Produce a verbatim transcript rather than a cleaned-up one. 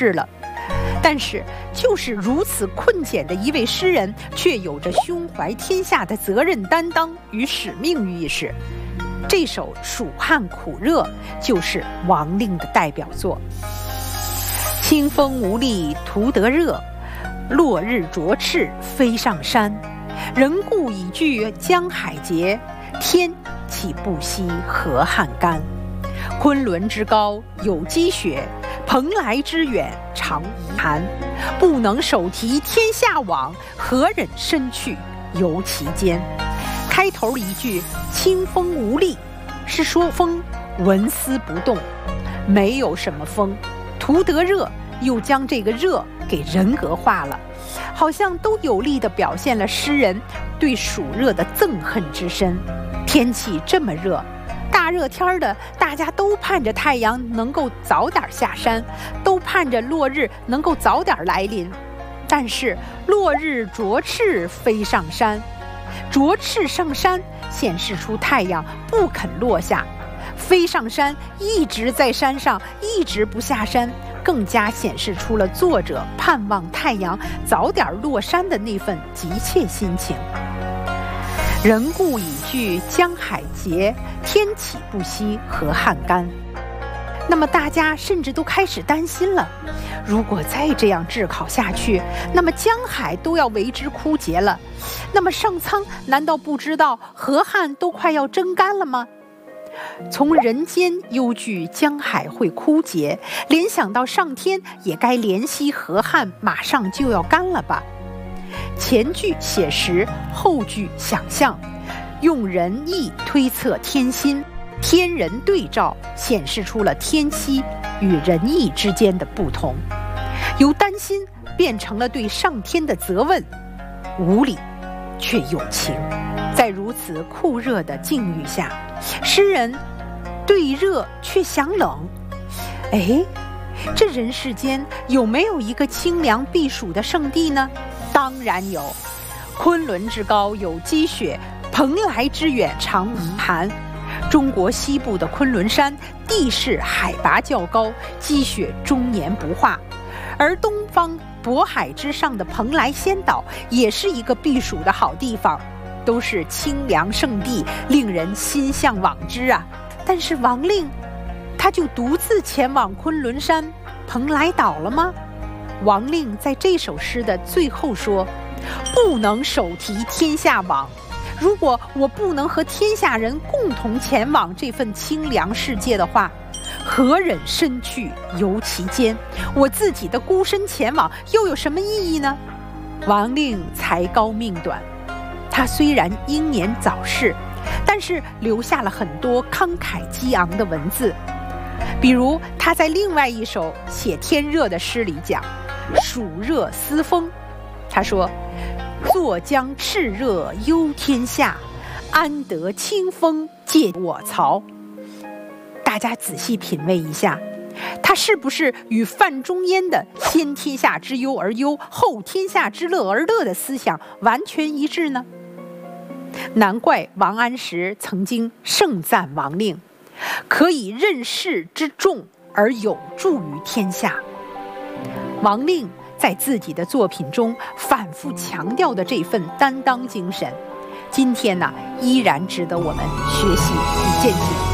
世了。但是就是如此困简的一位诗人，却有着胸怀天下的责任担当与使命意识。这首《蜀汉苦热》就是王令的代表作。清风无力图得热，落日灼赤飞上山。人固已据江海竭，天岂不惜河汉干。昆仑之高有积雪，蓬莱之远长无寒。不能手提天下网，何忍身去游其间。开头一句清风无力，是说风纹丝不动，没有什么风。图得热，又将这个热给人格化了，好像都有力地表现了诗人对暑热的憎恨之深。天气这么热，大热天的，大家都盼着太阳能够早点下山，都盼着落日能够早点来临。但是落日灼赤飞上山，灼赤上山显示出太阳不肯落下，飞上山一直在山上，一直不下山，更加显示出了作者盼望太阳早点落山的那份急切心情。人固已据江海竭，天岂不惜河汉干。那么大家甚至都开始担心了，如果再这样炙烤下去，那么江海都要为之枯竭了，那么上苍难道不知道河汉都快要蒸干了吗？从人间忧惧江海会枯竭，联想到上天也该怜惜河汉马上就要干了吧。前句写实，后句想象，用人意推测天心，天人对照，显示出了天机与人意之间的不同。由担心变成了对上天的责问，无理却有情。在如此酷热的境遇下，诗人对热却想冷。哎，这人世间有没有一个清凉避暑的圣地呢？当然有。昆仑之高有积雪，蓬莱之远长无寒。中国西部的昆仑山地势海拔较高，积雪终年不化，而东方渤海之上的蓬莱仙岛也是一个避暑的好地方，都是清凉圣地，令人心向往之啊。但是王令他就独自前往昆仑山蓬莱岛了吗？王令在这首诗的最后说，不能手提天下网，如果我不能和天下人共同前往这份清凉世界的话，何忍身去游其间？我自己的孤身前往又有什么意义呢？王令才高命短，他虽然英年早逝，但是留下了很多慷慨激昂的文字。比如他在另外一首写天热的诗里讲，暑热思风，他说，坐将炽热忧天下，安得清风借我曹。大家仔细品味一下，他是不是与范仲淹的先天下之忧而忧，后天下之乐而乐的思想完全一致呢？难怪王安石曾经盛赞王令，可以任世之重而有助于天下。王令在自己的作品中反复强调的这份担当精神，今天呢，依然值得我们学习与践行。